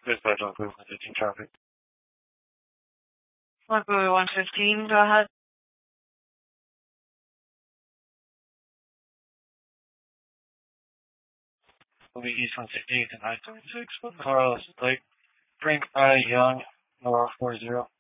Dispatch on Cleveland 15 traffic. Local 115, go ahead. Will be East 168th and I-26 with Carlos Lake. Frank I. Young, Nora 40.